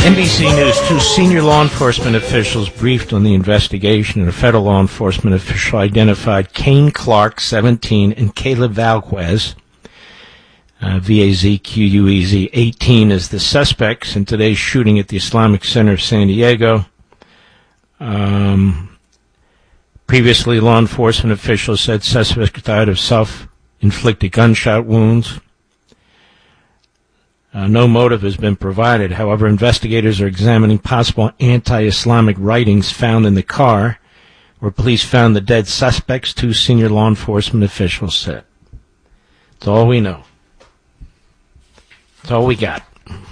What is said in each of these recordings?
NBC News, two senior law enforcement officials briefed on the investigation, and a federal law enforcement official identified Kane Clark, 17, and Caleb Valquez, V-A-Z-Q-U-E-Z, 18, as the suspects in today's shooting at the Islamic Center of San Diego. Previously, law enforcement officials said suspects died of self-inflicted gunshot wounds. No motive has been provided. However, investigators are examining possible anti-Islamic writings found in the car where police found the dead suspects, two senior law enforcement officials said. That's all we know. That's all we got.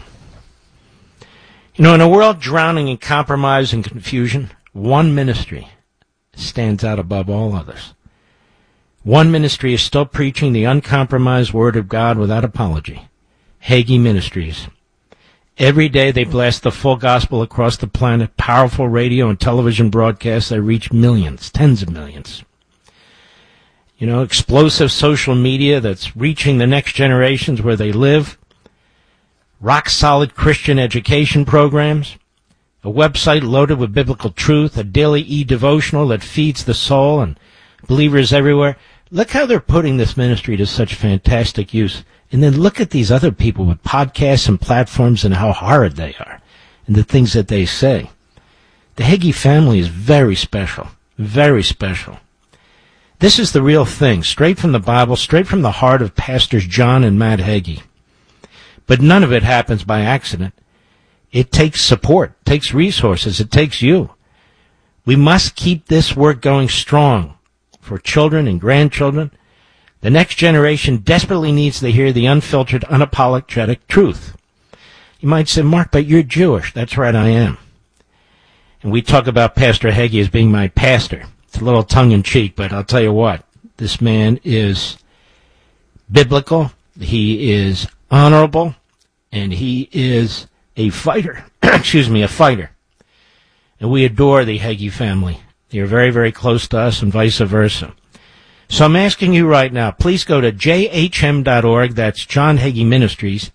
You know, in a world drowning in compromise and confusion, one ministry stands out above all others. One ministry is still preaching the uncompromised Word of God without apology. Hagee Ministries. Every day they blast the full gospel across the planet, powerful radio and television broadcasts that reach millions, tens of millions. You know, explosive social media that's reaching the next generations where they live, rock-solid Christian education programs, a website loaded with biblical truth, a daily e-devotional that feeds the soul, and believers everywhere. Look how they're putting this ministry to such fantastic use. And then look at these other people with podcasts and platforms and how horrid they are and the things that they say. The Hagee family is very special, very special. This is the real thing, straight from the Bible, straight from the heart of Pastors John and Matt Hagee. But none of it happens by accident. It takes support, it takes resources, it takes you. We must keep this work going strong for children and grandchildren. The next generation desperately needs to hear the unfiltered, unapologetic truth. You might say, Mark, but you're Jewish. That's right, I am. And we talk about Pastor Hagee as being my pastor. It's a little tongue-in-cheek, but I'll tell you what. This man is biblical, he is honorable, and he is a fighter. A fighter. And we adore the Hagee family. They are very, very close to us and vice versa. So I'm asking you right now, please go to jhm.org, that's John Hagee Ministries,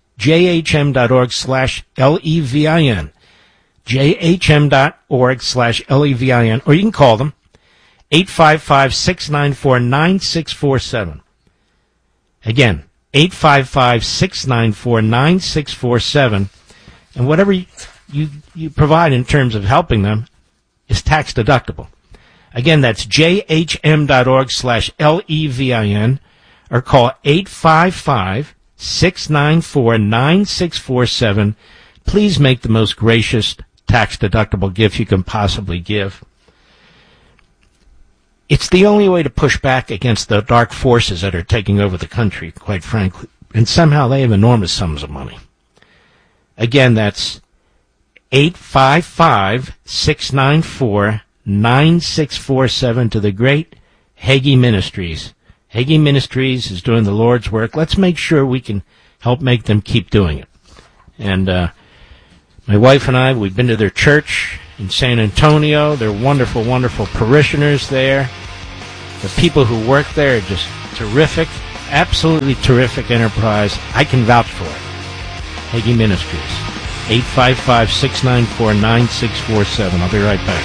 jhm.org/LEVIN, jhm.org/LEVIN, or you can call them, 855-694-9647. Again, 855-694-9647, and whatever you provide in terms of helping them is tax deductible. Again, that's jhm.org/LEVIN, or call 855-694-9647. Please make the most gracious tax-deductible gift you can possibly give. It's the only way to push back against the dark forces that are taking over the country, quite frankly. And somehow they have enormous sums of money. Again, that's 855-694-9647 to the great Hagee Ministries. Hagee Ministries is doing the Lord's work. Let's make sure we can help make them keep doing it. And my wife and I, we've been to their church in San Antonio. They're wonderful, wonderful parishioners there. The people who work there are just terrific, absolutely terrific enterprise. I can vouch for it. Hagee Ministries. 855-694-9647. I'll be right back.